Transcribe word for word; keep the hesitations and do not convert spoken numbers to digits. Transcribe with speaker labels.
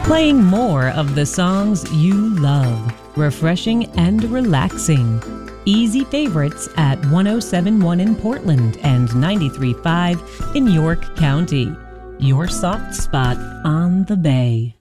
Speaker 1: Playing more of the songs you love. Refreshing and relaxing. Easy favorites at one oh seven point one in Portland and ninety-three point five in York County. Your soft spot on the Bay.